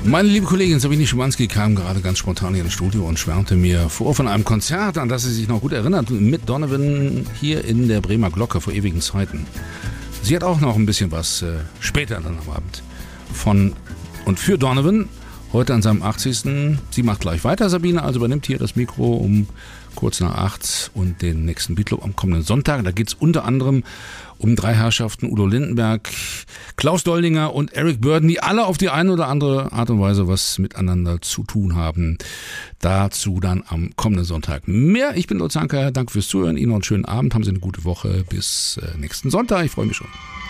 Meine liebe Kollegin Sabine Schimanski kam gerade ganz spontan hier ins Studio und schwärmte mir vor von einem Konzert, an das sie sich noch gut erinnert, mit Donovan hier in der Bremer Glocke vor ewigen Zeiten. Sie hat auch noch ein bisschen was später dann am Abend von und für Donovan, heute an seinem 80. Sie macht gleich weiter, Sabine, also übernimmt hier das Mikro um kurz nach 8 und den nächsten Beatclub am kommenden Sonntag. Da geht es unter anderem um drei Herrschaften, Udo Lindenberg, Klaus Doldinger und Eric Burdon, die alle auf die eine oder andere Art und Weise was miteinander zu tun haben. Dazu dann am kommenden Sonntag mehr. Ich bin Lutz Anker, danke fürs Zuhören, Ihnen noch einen schönen Abend, haben Sie eine gute Woche, bis nächsten Sonntag, ich freue mich schon.